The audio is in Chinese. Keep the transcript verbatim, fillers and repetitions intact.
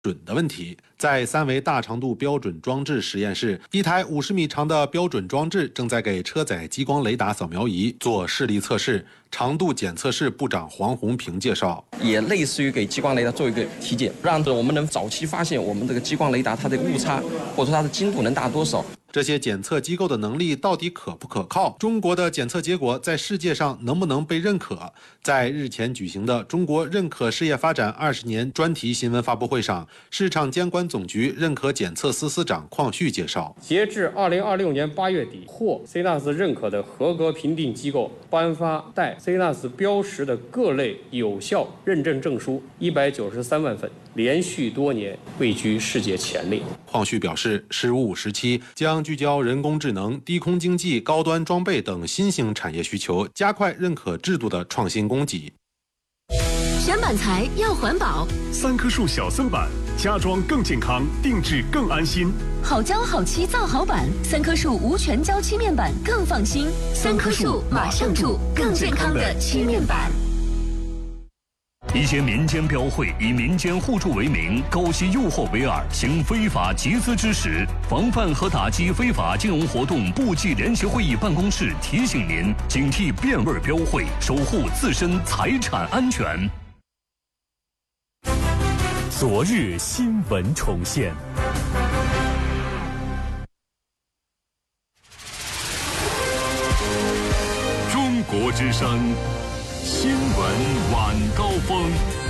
准的问题。在三维大长度标准装置实验室，一台五十米长的标准装置正在给车载激光雷达扫描仪做视力测试。长度检测室部长黄红平介绍， 也类似于给激光雷达做一个体检，让我们能早期发现我们这个激光雷达它的误差，或者说它的精度能达多少。 这些检测机构的能力到底可不可靠？中国的检测结果在世界上能不能被认可？在日前举行的中国认可事业发展二十年专题新闻发布会上，市场监管总局认可检测司司长邝旭介绍， 截至二零二六年八月底，获 C N A S 认可的合格评定机构颁发带 C N A S 标识的各类有效认证证书一百九十三万份，连续多年位居世界前列。 邝旭表示，“十五五”时期将聚焦人工智能、低空经济、高端装备等新兴产业需求，加快认可制度的创新供给。 选板材要环保， 三棵树小色板，家装更健康，定制更安心。 好胶好漆造好板，三棵树无全胶漆面板更放心。三棵树马上住，更健康的漆面板。 一些民间标会以民间互助为名，勾结诱惑为饵，行非法集资之实。防范和打击非法金融活动部际联席会议办公室提醒您：警惕变味标会，守护自身财产安全。 昨日新闻重现。 中国之声新闻晚高峰。